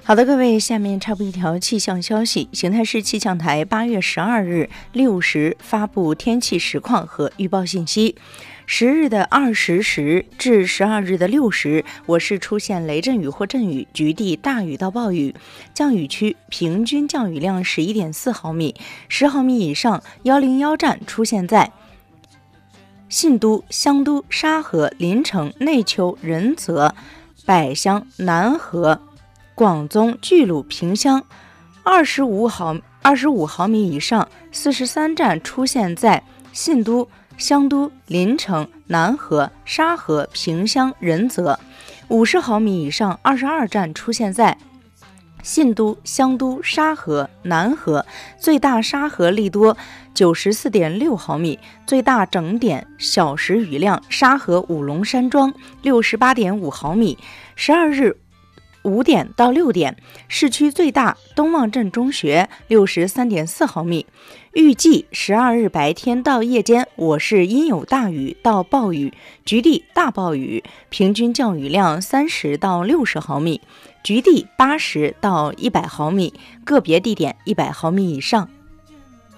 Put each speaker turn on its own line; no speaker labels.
好的，各位，下面插播一条气象消息。邢台市气象台8月12日6时发布天气实况和预报信息。10日的20时至12日的6时，我市出现雷阵雨或阵雨，局地大雨到暴雨，降雨区平均降雨量11.4毫米，10毫米以上。101站出现在信都、香都、沙河、临城、内丘、仁泽、百乡、南河、广宗、巨鹿、萍乡25毫米以上。43站出现在信都、香都、临城、南河、沙河、萍乡、仁泽。50毫米以上。22站出现在信都、香都、沙河、南河，最大沙河力多 94.6毫米，最大整点小时雨量沙河五龙山庄 68.5毫米。12日5点到6点，市区最大东望镇中学 63.4毫米。预计12日白天到夜间，我市阴有大雨到暴雨，局地大暴雨，平均降雨量30到60毫米，局地80到100毫米，个别地点100毫米以上。